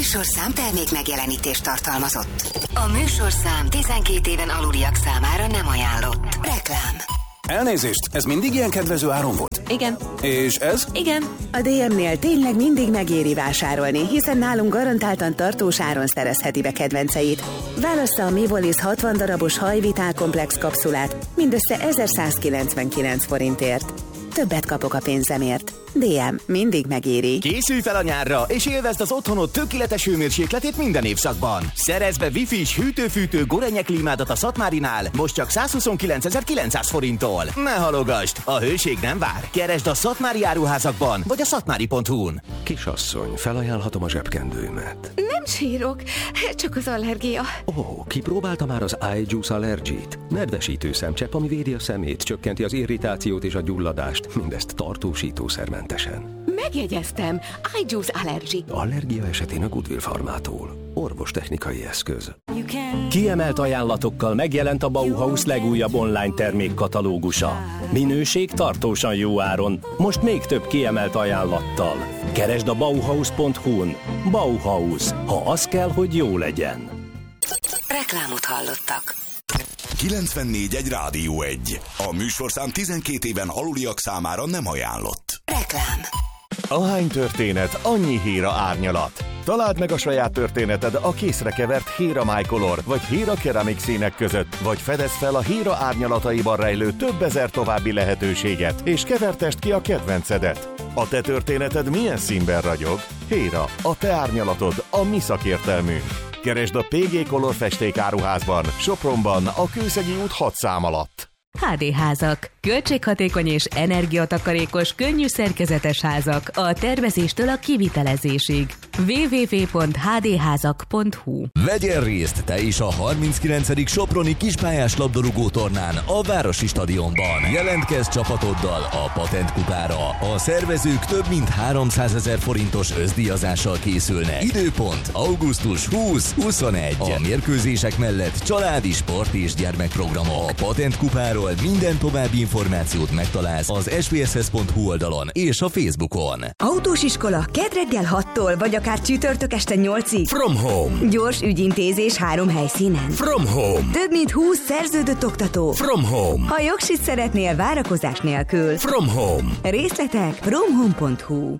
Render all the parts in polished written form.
műsorszám termék megjelenítést tartalmazott. A műsorszám 12 éven aluliak számára nem ajánlott. Reklám. Elnézést, ez mindig ilyen kedvező áron volt? Igen. És ez? Igen. A DM-nél tényleg mindig megéri vásárolni, hiszen nálunk garantáltan tartós áron szerezheti be kedvenceit. Válassza a Mivolis 60 darabos hajvitálkomplex kapszulát mindössze 1199 forintért. Többet kapok a pénzemért. DM, mindig megéri. Készülj fel a nyárra, és élvezd az otthonod tökéletes hőmérsékletét minden évszakban. Szerezd be Wi-Fi-s hűtő-fűtő Gorenje klímádat a Szatmárinál, most csak 129.900 forinttól. Ne halogasd, a hőség nem vár. Keresd a szatmári áruházakban, vagy a szatmári.hu-n. Kisasszony, felajánlhatom a zsebkendőmet. Nem sírok, csak az allergia. Kipróbálta már az iJuice Allergy-t? Nedvesítő szemcsepp, ami védi a szemét, csökkenti az irritációt és a gyulladást, mindezt tartósítószermentesen. Megjegyeztem, iJuice Allergy. Allergia esetén a Goodwill Farmától. Orvostechnikai eszköz. Kiemelt ajánlatokkal megjelent a Bauhaus legújabb online termékkatalógusa. Minőség tartósan jó áron, most még több kiemelt ajánlattal. Keresd a Bauhaus.hu-n. Bauhaus, ha az kell, hogy jó legyen. Reklámot hallottak. 94.1 Rádió 1. A műsorszám 12 éven aluliak számára nem ajánlott. Reklám. Ahány történet, annyi héra árnyalat. Találd meg a saját történeted a készre kevert Héra MyColor vagy Héra Keramik színek között, vagy fedezd fel a Héra árnyalataiban rejlő több ezer további lehetőséget, és kevertesd ki a kedvencedet. A te történeted milyen színben ragyog? Héra, a te árnyalatod, a mi szakértelmünk. Keresd a PG Color festékáruházban, Sopronban, a Kőszegi út 6 szám alatt. HD házak. Költséghatékony és energiatakarékos, könnyű szerkezetes házak a tervezéstől a kivitelezésig. www.hdházak.hu. Vegyél részt te is a 39. Soproni kispályás labdarúgó tornán a Városi Stadionban. Jelentkezz csapatoddal a Patent kupára. A szervezők több mint 300 000 forintos összdíjazással készülnek. Időpont augusztus 20-21. A mérkőzések mellett családi, sport és gyermekprogramok. A Patent kupáról minden további információt megtalálsz az spss.hu oldalon és a Facebookon. Autós iskola kedd reggel 6-tól, vagy akár csütörtök este 8-ig. From Home. Gyors ügyintézés 3 helyszínen. From Home. Több mint 20 szerződött oktató. From Home. Ha jogsit szeretnél várakozás nélkül. From Home. Részletek fromhome.hu.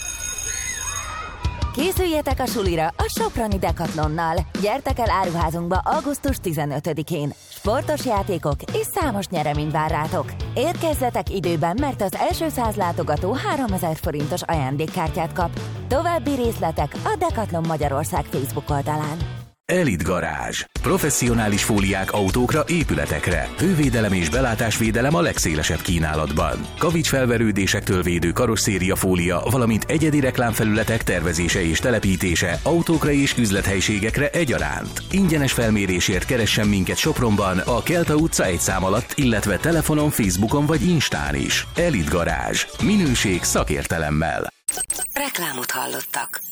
Készüljetek a sulira a Soproni Decathlonnal. Gyertek el áruházunkba augusztus 15-én. Sportos játékok és számos nyeremény vár rátok. Érkezzetek időben, mert az első 100 látogató 3000 forintos ajándékkártyát kap. További részletek a Decathlon Magyarország Facebook oldalán. Elite Garázs. Professzionális fóliák autókra, épületekre. Hővédelem és belátásvédelem a legszélesebb kínálatban. Kavicsfelverődésektől védő karosszériafólia, valamint egyedi reklámfelületek tervezése és telepítése autókra és üzlethelyiségekre egyaránt. Ingyenes felmérésért keressen minket Sopronban, a Kelta utca 1 szám alatt, illetve telefonon, Facebookon vagy Instán is. Elite Garázs. Minőség szakértelemmel. Reklámot hallottak.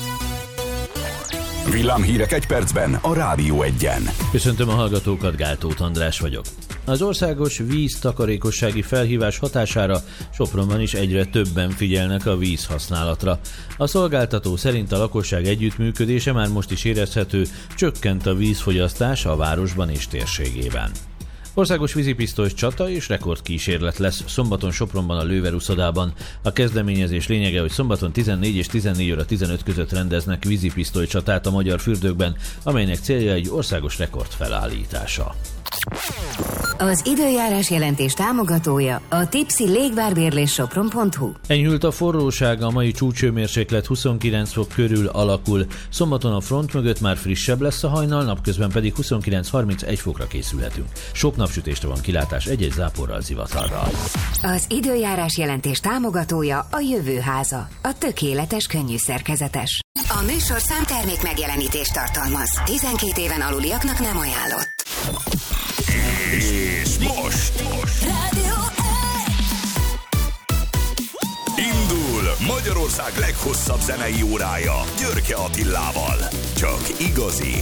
Villámhírek egy percben a Rádió 1-en. Köszöntöm a hallgatókat, Gáltóth András vagyok. Az országos víztakarékossági felhívás hatására Sopronban is egyre többen figyelnek a vízhasználatra. A szolgáltató szerint a lakosság együttműködése már most is érezhető, csökkent a vízfogyasztás a városban és térségében. Országos vízipisztolyos csata és rekordkísérlet lesz szombaton Sopronban a Lőver uszodában. A kezdeményezés lényege, hogy szombaton 14 és 14 óra 15 között rendeznek vízipisztoly csatát a magyar fürdőkben, amelynek célja egy országos rekord felállítása. Az időjárás jelentés támogatója a Tipsy légvárbérlés Sopron.hu. Enyhült a forróság, a mai csúcshőmérséklet 29 fok körül alakul. Szombaton a front mögött már frissebb lesz a hajnal, napközben pedig 29-31 fokra készülhetünk. Sok napsütésre van kilátás, egy-egy záporral, zivatarral. Az időjárás jelentés támogatója a Jövőháza, a tökéletes könnyű szerkezetes. A műsorszám termék megjelenítést tartalmaz. 12 éven aluliaknak nem ajánlott. És most Rádió 1. Indul Magyarország leghosszabb zenei órája Györke Attilával. Csak igazi